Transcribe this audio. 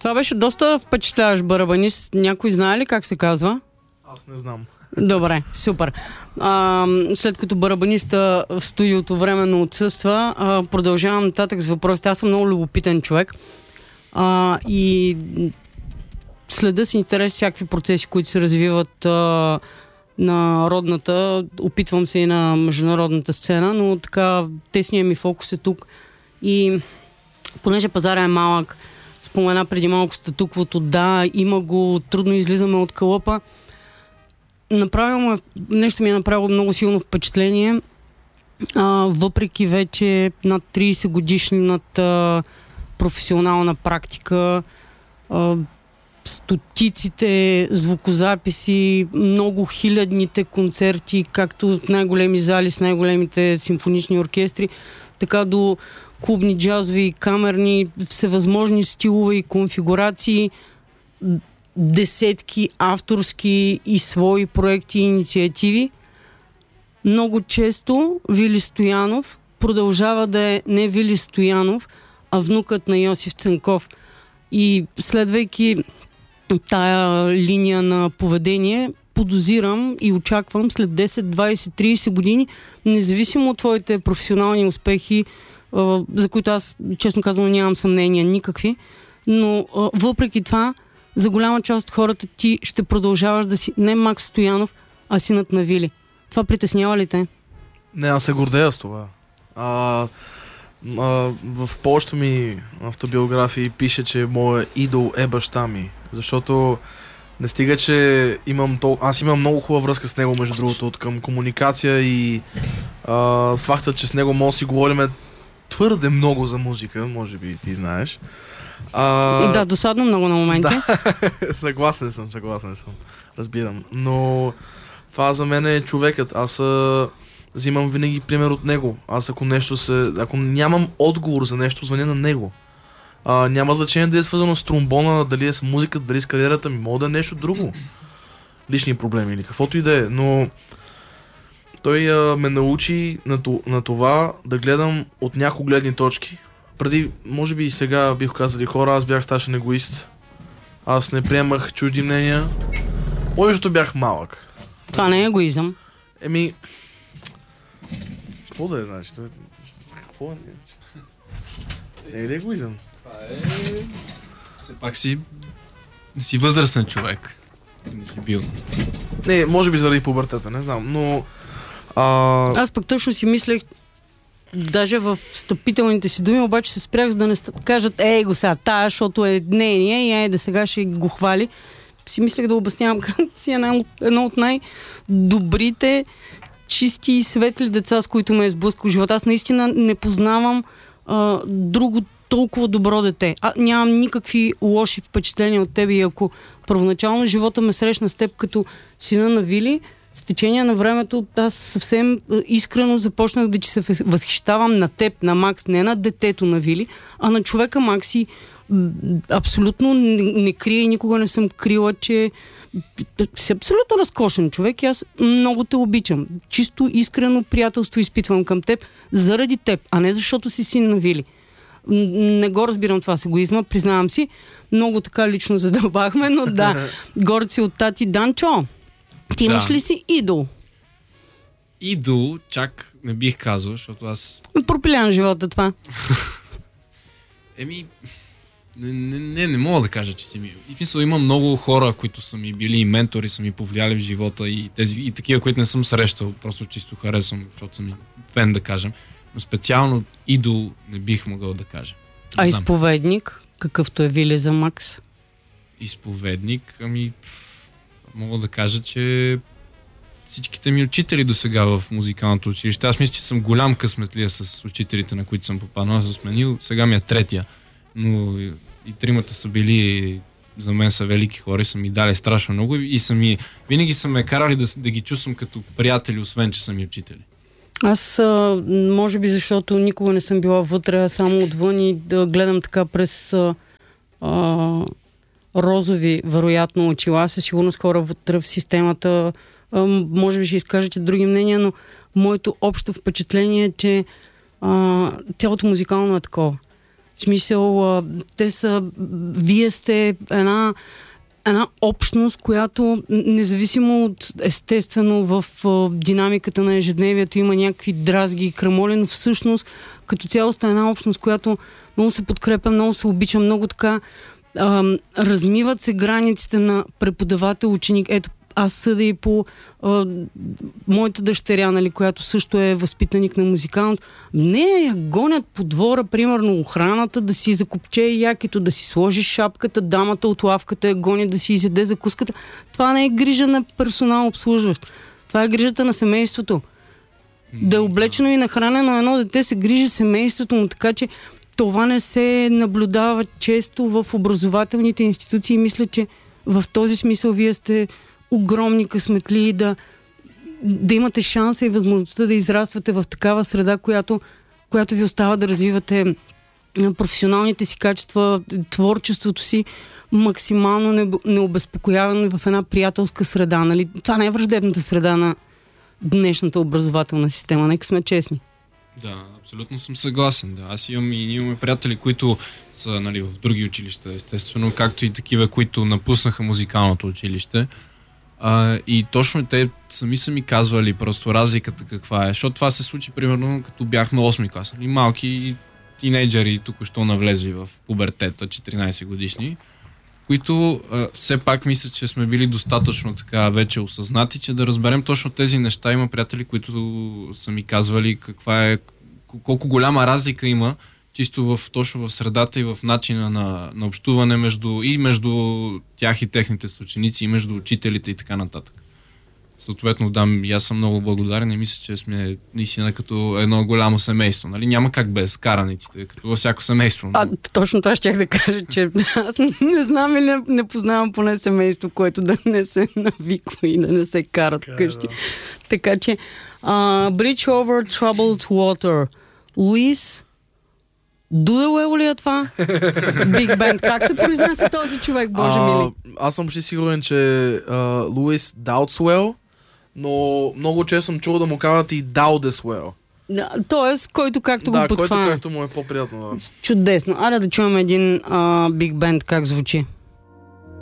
Това беше доста впечатляващ барабанист. Някой знае ли как се казва? Аз не знам. Добре, супер. След като барабаниста в студиото временно отсъства, продължавам нататък с въпросите. Аз съм много любопитен човек и следа с интерес всякакви процеси, които се развиват на родната. Опитвам се и на международната сцена, но така тесният ми фокус е тук. И понеже пазара е малък, спомена преди малко статуквото, да, има го, трудно излизаме от кълъпа. Нещо ми е направило много силно впечатление, въпреки вече над 30 годишната професионална практика, стотиците звукозаписи, много хилядните концерти, както в най-големи зали с най-големите симфонични оркестри, така до клубни, джазови, камерни, всевъзможни стилове и конфигурации, десетки авторски и свои проекти и инициативи. Много често Вили Стоянов продължава да е не Вили Стоянов, а внукът на Йосиф Цанков. И следвайки тая линия на поведение, подозирам и очаквам след 10, 20, 30 години, независимо от твоите професионални успехи, за които аз, честно казвам, нямам съмнения никакви, но въпреки това, за голяма част от хората ти ще продължаваш да си не Макс Стоянов, а синът на Вили. Това притеснява ли те? Не, аз се гордея с това. В повечето ми автобиографии пише, че моят идол е баща ми. Защото не стига, че аз имам много хубава връзка с него, между другото, от към комуникация и факта, че с него може да си говорим твърде много за музика, може би ти знаеш. Да, досадно много на моменти. Да, съгласен съм. Разбирам. Но това за мен е човекът. Аз взимам винаги пример от него. Аз ако нямам отговор за нещо, звъня на него. Няма значение дали е свързано с тромбона, дали е с музиката, дали с кариерата ми. Мога да е нещо друго. Лични проблеми или каквото и да е. Но той ме научи на това да гледам от няколко гледни точки. Преди, може би и сега бих казали хора, аз бях страшен егоист. Аз не приемах чужди мнения. Защото бях малък. Това не е егоизъм. Какво да е, значи? Какво е? Не е ли егоизъм? Това е... Все пак не си възрастен човек. Не си бил. Не, може би заради пубертета, не знам, но... Аз пък точно си мислех, даже в встъпителните си думи, обаче се спрях, за да не кажат го сега, защото е мнение и да сега ще го хвали. Си мислех да обяснявам как си едно от най-добрите, чисти и светли деца, с които ме е сблъскал живота. Аз наистина не познавам друго толкова добро дете. Нямам никакви лоши впечатления от тебе и ако първоначално живота ме срещна с теб като сина на Вили, с течение на времето аз съвсем искрено започнах да се възхищавам на теб, на Макс, не на детето на Вили, а на човека Макси. Абсолютно не крия и никога не съм крила, че си абсолютно разкошен човек и аз много те обичам. Чисто искрено приятелство изпитвам към теб заради теб, а не защото си син на Вили. Не го разбирам това с егоизма, признавам си. Много така лично задълбахме, но да. Горд си от тати. Данчо, ти имаш ли си идол? Идол, чак не бих казал, защото аз... Пропилян живота това. Не мога да кажа, че си ми... И смисъл, има много хора, които са ми били и ментори, са ми повлияли в живота и такива, които не съм срещал, просто чисто харесвам, защото съм и фен, да кажем. Но специално идол не бих могъл да кажа. Изповедник, какъвто е Вили за Макс? Изповедник, мога да кажа, че всичките ми учители до сега в музикалното училище. Аз мисля, че съм голям късметлия с учителите, на които съм попаднал. Аз съм сменил. Сега ми е третия. Но и тримата са били, за мен са велики хора и са ми дали страшно много и винаги са ме карали да ги чувствам като приятели, освен че са ми учители. Аз, може би защото никога не съм била вътре, само отвън и да гледам така през розови, вероятно, очила. Със сигурност хора вътре в системата може би ще изкажете други мнения, но моето общо впечатление е, че цялото музикално е такова. В смисъл, вие сте една общност, която независимо от естествено в динамиката на ежедневието има някакви дразги и крамоли, но всъщност като цяло сте една общност, която много се подкрепя, много се обича, много така размиват се границите на преподавател-ученик. Ето, аз съда и по моята дъщеря, нали, която също е възпитаник на музикалното. Не я гонят по двора, примерно охраната, да си закопче якито, да си сложи шапката, дамата от лавката я гони да си изяде закуската. Това не е грижа на персонал обслужващ. Това е грижата на семейството. Да е облечено и нахранено едно дете, се грижи семейството му, така че това не се наблюдава често в образователните институции. Мисля, че в този смисъл вие сте огромни късметли да имате шанса и възможността да израствате в такава среда, която ви остава да развивате професионалните си качества, творчеството си максимално необезпокоявано в една приятелска среда. Нали? Това не е враждебната среда на днешната образователна система. Нека сме честни. Да, абсолютно съм съгласен. Да. Аз имаме приятели, които са, нали, в други училища, естествено, както и такива, които напуснаха музикалното училище. И точно те сами са ми казвали просто разликата каква е. Защото това се случи примерно като бяхме 8-ми клас. Нали? Малки тинейджери, току-що навлезли в пубертета, 14 годишни, които все пак мисля, че сме били достатъчно така вече осъзнати, че да разберем точно тези неща. Има приятели, които са ми казвали колко голяма разлика има чисто точно в средата и в начина на общуване между тях и техните съученици, и между учителите и така нататък. Съответно, и аз съм много благодарен и мисля, че сме наистина като едно голямо семейство. Нали? Няма как без караниците, като във всяко семейство. Точно това щях да кажа, че аз не знам или не познавам поне семейство, което да не се навиква и да не се карат вкъщи. Така че Bridge over Troubled Water. Луис Дудел ли е това? Биг Бенд. Как се произнася този човек, Боже мили? Аз съм почти сигурен, че Луис Даутсуел, но много често съм чул да му казват и Даудесуел. Тоест, който както го подхвана. Да, който както му е по-приятно. Да. Чудесно. Аре да чуем един Биг Бенд как звучи.